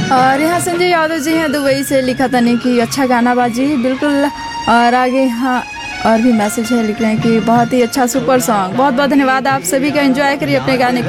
और यहाँ संजय यादव जी हैं दुबई से, लिखा था नहीं कि अच्छा गाना बाजी बिल्कुल। और आगे हाँ और भी मैसेज है, लिख रहे हैं कि बहुत ही अच्छा सुपर सॉन्ग। बहुत बहुत धन्यवाद, आप सभी का एंजॉय करिए अपने गाने को।